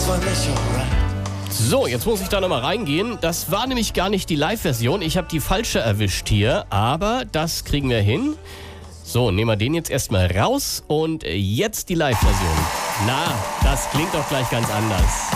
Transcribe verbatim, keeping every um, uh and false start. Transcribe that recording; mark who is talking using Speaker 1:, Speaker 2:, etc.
Speaker 1: So, jetzt muss ich da nochmal reingehen. Das war nämlich gar nicht die Live-Version. Ich habe die falsche erwischt hier, aber das kriegen wir hin. So, nehmen wir den jetzt erstmal raus und jetzt die Live-Version. Na, das klingt doch gleich ganz anders.